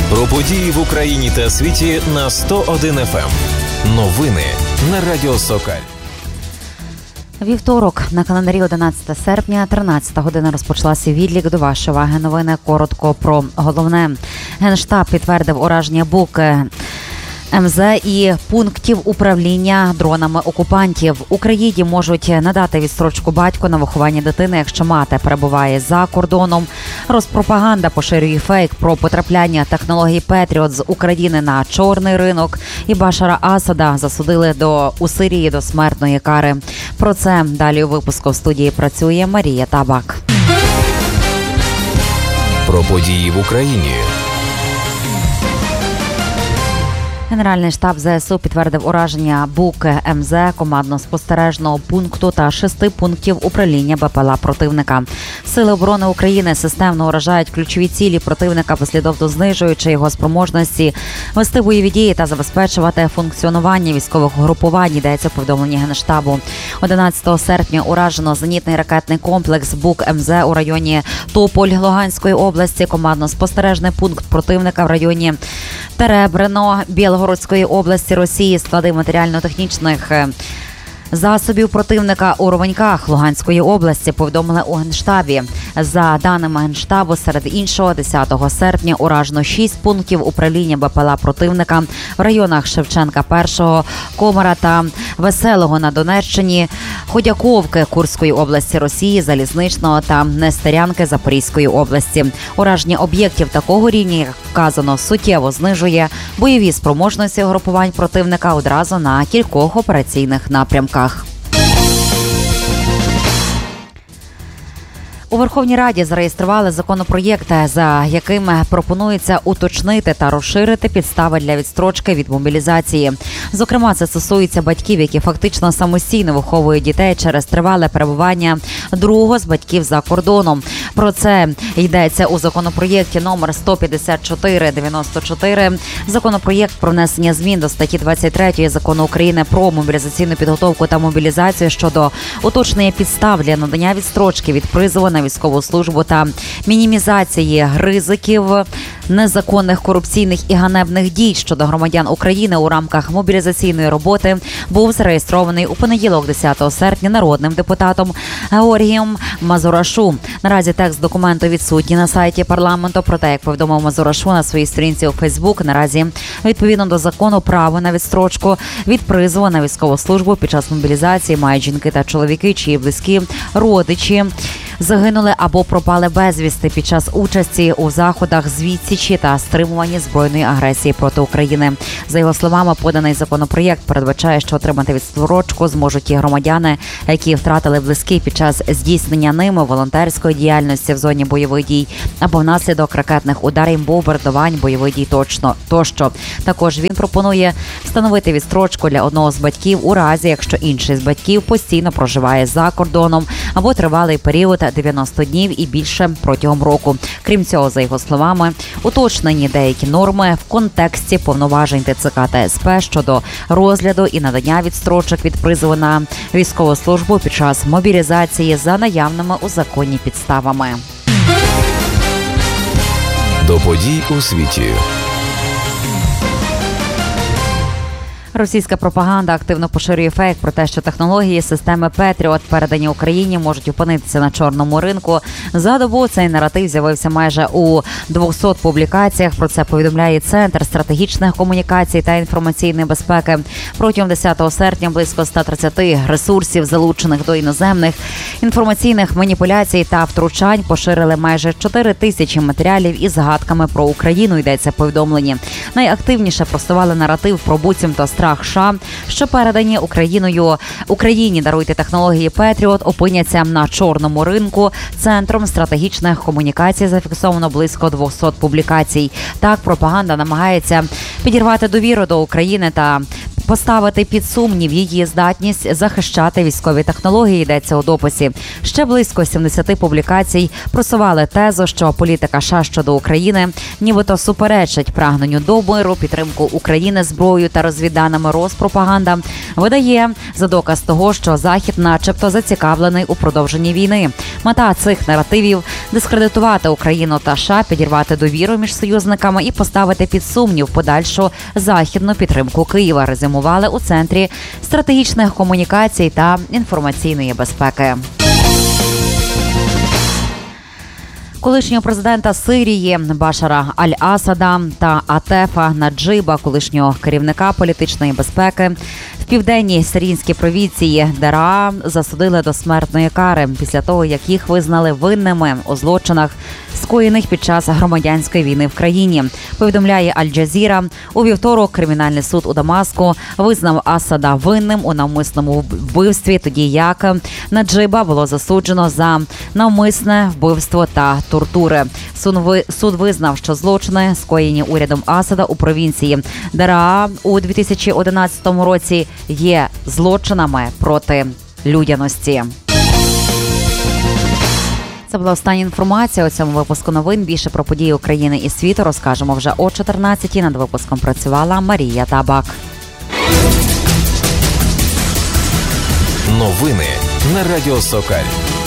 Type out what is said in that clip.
Про події в Україні та світі на 101 FM. Новини на Радіо Сокаль. Вівторок, на календарі 11 серпня, 13 година розпочалася відлік до вашої уваги. Новини коротко про головне. Генштаб підтвердив ураження БУК МЗ і пунктів управління дронами окупантів. Україні можуть надати відстрочку батьку на виховання дитини, якщо мати перебуває за кордоном. Розпропаганда поширює фейк про потрапляння технологій Петріот з України на чорний ринок. І Башара Асада засудили у Сирії до смертної кари. Про це далі у випуску. В студії працює Марія Табак. Про події в Україні. Генеральний штаб ЗСУ підтвердив ураження БУК МЗ, командно-спостережного пункту та 6 пунктів управління БПЛА противника. Сили оборони України системно уражають ключові цілі противника, послідовно знижуючи його спроможності вести бойові дії та забезпечувати функціонування військових угрупувань, йдеться в повідомленні Генштабу. 11 серпня уражено зенітний ракетний комплекс БУК МЗ у районі Тополь Луганської області, командно-спостережний пункт противника в районі Теребрено Білгородської області Росії, склади матеріально-технічних засобів противника у Ровеньках Луганської області, повідомили у Генштабі. За даними Генштабу, серед іншого, 10 серпня уражено 6 пунктів управління БПЛА противника в районах Шевченка 1, Комара та Веселого на Донеччині, Ходяковки Курської області Росії, Залізничного та Нестерянки Запорізької області. Ураження об'єктів такого рівня, як вказано, суттєво знижує бойові спроможності угрупувань противника одразу на кількох операційних напрямках. У Верховній Раді зареєстрували законопроєкт, за яким пропонується уточнити та розширити підстави для відстрочки від мобілізації. Зокрема, це стосується батьків, які фактично самостійно виховують дітей через тривале перебування другого з батьків за кордоном. Про це йдеться у законопроєкті номер 154/94. Законопроєкт про внесення змін до статті 23 Закону України про мобілізаційну підготовку та мобілізацію щодо уточнення підстав для надання відстрочки від призову на військову службу та мінімізації ризиків незаконних корупційних і ганебних дій щодо громадян України у рамках мобілізаційної роботи був зареєстрований у понеділок, 10 серпня, народним депутатом Георгієм Мазурашу. Наразі текст документу відсутній на сайті парламенту, проте, як повідомив Мазурашу на своїй сторінці у Фейсбук, наразі відповідно до закону право на відстрочку від призову на військову службу під час мобілізації мають жінки та чоловіки, чиї близькі родичі загинули або пропали безвісти під час участі у заходах з відсічі та стримування збройної агресії проти України. За його словами, поданий законопроєкт передбачає, що отримати відстрочку зможуть ті громадяни, які втратили близьких під час здійснення ними волонтерської діяльності в зоні бойових дій або внаслідок ракетних ударів, бомбардувань, бойових дій тощо. Також він пропонує встановити відстрочку для одного з батьків у разі, якщо інший з батьків постійно проживає за кордоном або тривалий період 90 днів і більше протягом року. Крім цього, за його словами, уточнені деякі норми в контексті повноважень ТЦК та СП щодо розгляду і надання відстрочок від призову на військову службу під час мобілізації за наявними у законі підставами. До подій у світі. Російська пропаганда активно поширює фейк про те, що технології системи Петріот, передані Україні, можуть опинитися на чорному ринку. За добу цей наратив з'явився майже у 200 публікаціях. Про це повідомляє Центр стратегічних комунікацій та інформаційної безпеки. Протягом 10 серпня близько 130 ресурсів, залучених до іноземних інформаційних маніпуляцій та втручань, поширили майже 4 тисячі матеріалів із згадками про Україну, йдеться в повідомленні. Найактивніше просували наратив про буцімто страх США, що передані Україні, даруйте, технології Петріот, опиняться на чорному ринку. Центром стратегічних комунікацій зафіксовано близько 200 публікацій. Так, пропаганда намагається підірвати довіру до України та поставити під сумнів її здатність захищати військові технології, йдеться у дописі. Ще близько 70 публікацій просували тезу, що політика США щодо України нібито суперечить прагненню до миру, підтримку України зброєю та розвідданими. Розпропаганда видає за доказ того, що Захід начебто зацікавлений у продовженні війни. Мета цих наративів – дискредитувати Україну та США, підірвати довіру між союзниками і поставити під сумнів подальшу західну підтримку Києва, резюмували у Центрі стратегічних комунікацій та інформаційної безпеки. Колишнього президента Сирії Башара Аль-Асада та Атефа Наджиба, колишнього керівника політичної безпеки, в південній сирійській провінції Дераа засудили до смертної кари після того, як їх визнали винними у злочинах, скоєних під час громадянської війни в країні. Повідомляє Аль-Джазіра. У вівторок кримінальний суд у Дамаску визнав Асада винним у навмисному вбивстві, тоді як Наджиба було засуджено за навмисне вбивство та тортури. Суд визнав, що злочини, скоєні урядом Асада у провінції Дераа у 2011 році, є злочинами проти людяності. Це була остання інформація у цьому випуску новин. Більше про події України і світу розкажемо вже о 14-й. Над випуском працювала Марія Табак. Новини на Радіо Сокаль.